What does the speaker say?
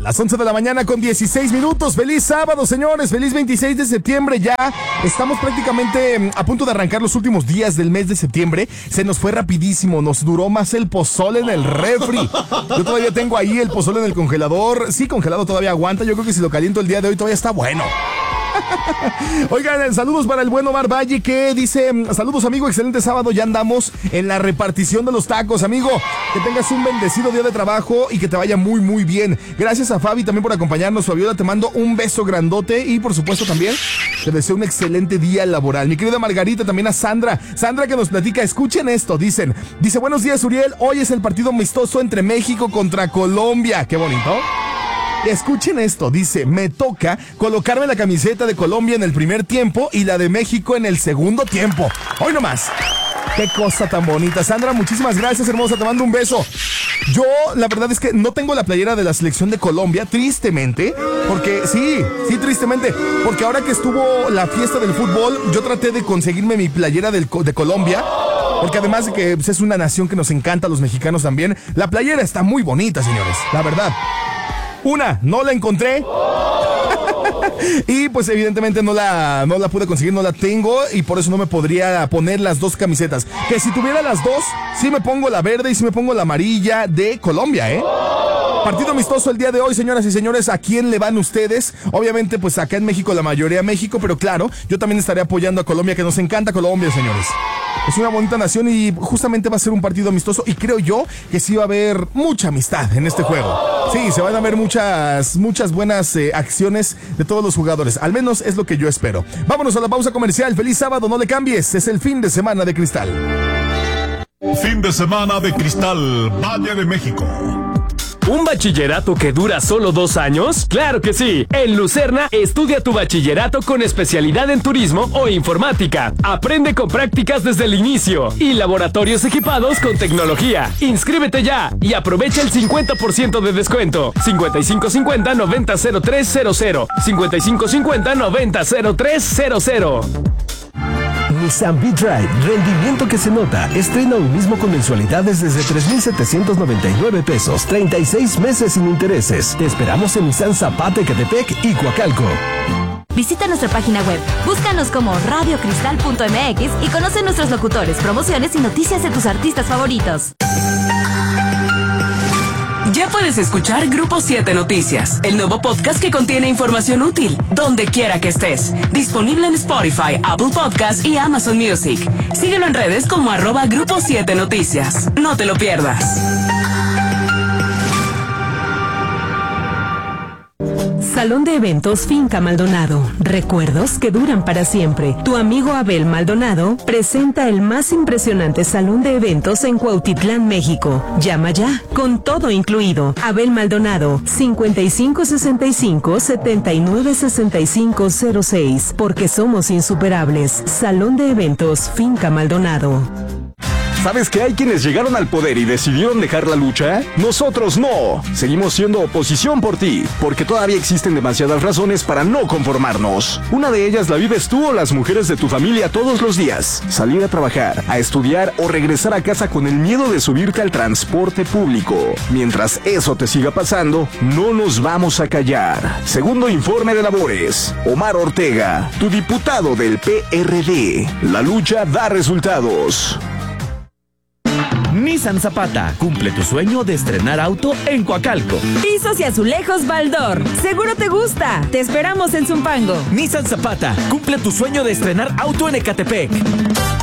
Las 11 de la mañana con 16 minutos. Feliz sábado, señores. Feliz 26 de septiembre. Ya estamos prácticamente a punto de arrancar los últimos días del mes de septiembre. Se nos fue rapidísimo. Nos duró más el pozole en el refri. Yo todavía tengo ahí el pozole en el congelador. Sí, congelado todavía aguanta. Yo creo que si lo caliento el día de hoy todavía está bueno. Oigan, saludos para el buen Omar Valle, que dice: saludos, amigo, excelente sábado. Ya andamos en la repartición de los tacos, amigo. Que tengas un bendecido día de trabajo y que te vaya muy, muy bien. Gracias a Fabi también por acompañarnos. Fabiola, te mando un beso grandote y por supuesto también te deseo un excelente día laboral. Mi querida Margarita, también a Sandra que nos platica. Escuchen esto, dice: buenos días, Uriel. Hoy es el partido amistoso entre México contra Colombia. Qué bonito. Escuchen esto, dice: me toca colocarme la camiseta de Colombia en el primer tiempo y la de México en el segundo tiempo. Hoy nomás. Qué cosa tan bonita. Sandra, muchísimas gracias, hermosa, te mando un beso. Yo, la verdad es que no tengo la playera de la selección de Colombia, tristemente, porque sí, tristemente, porque ahora que estuvo la fiesta del fútbol, yo traté de conseguirme mi playera de Colombia. Porque además de que es una nación que nos encanta a los mexicanos también, la playera está muy bonita, señores, la verdad. No la encontré. Y pues evidentemente no la pude conseguir, no la tengo. Y por eso no me podría poner las dos camisetas. Que si tuviera las dos, sí me pongo la verde y sí me pongo la amarilla de Colombia, Partido amistoso el día de hoy, señoras y señores. ¿A quién le van ustedes? Obviamente, pues acá en México la mayoría a México, pero claro, yo también estaré apoyando a Colombia, que nos encanta Colombia, señores. Es una bonita nación y justamente va a ser un partido amistoso y creo yo que sí va a haber mucha amistad en este juego. Sí, se van a ver muchas buenas acciones de todos los jugadores. Al menos es lo que yo espero. Vámonos a la pausa comercial. Feliz sábado, no le cambies. Es el fin de semana de Cristal. Fin de semana de Cristal, Valle de México. ¿Un bachillerato que dura solo 2 años? ¡Claro que sí! En Lucerna, estudia tu bachillerato con especialidad en turismo o informática. Aprende con prácticas desde el inicio y laboratorios equipados con tecnología. ¡Inscríbete ya y aprovecha el 50% de descuento! 5550-900300. 5550-900300. Nissan V-Drive, rendimiento que se nota. Estrena hoy mismo con mensualidades desde 3,799 pesos, 36 meses sin intereses. Te esperamos en Nissan Zapata, Ecatepec y Coacalco. Visita nuestra página web, búscanos como radiocristal.mx y conoce nuestros locutores, promociones y noticias de tus artistas favoritos. Ya puedes escuchar Grupo 7 Noticias, el nuevo podcast que contiene información útil, donde quiera que estés. Disponible en Spotify, Apple Podcasts y Amazon Music. Síguelo en redes como @Grupo 7 Noticias. No te lo pierdas. Salón de Eventos Finca Maldonado. Recuerdos que duran para siempre. Tu amigo Abel Maldonado presenta el más impresionante salón de eventos en Cuautitlán, México. Llama ya, con todo incluido. Abel Maldonado, 5565-796506. Porque somos insuperables. Salón de Eventos Finca Maldonado. ¿Sabes que hay quienes llegaron al poder y decidieron dejar la lucha? Nosotros no. Seguimos siendo oposición por ti, porque todavía existen demasiadas razones para no conformarnos. Una de ellas la vives tú o las mujeres de tu familia todos los días. Salir a trabajar, a estudiar o regresar a casa con el miedo de subirte al transporte público. Mientras eso te siga pasando, no nos vamos a callar. Segundo informe de labores. Omar Ortega, tu diputado del PRD. La lucha da resultados. Nissan Zapata, cumple tu sueño de estrenar auto en Coacalco. Pisos y azulejos Baldor, seguro te gusta. Te esperamos en Zumpango. Nissan Zapata, cumple tu sueño de estrenar auto en Ecatepec.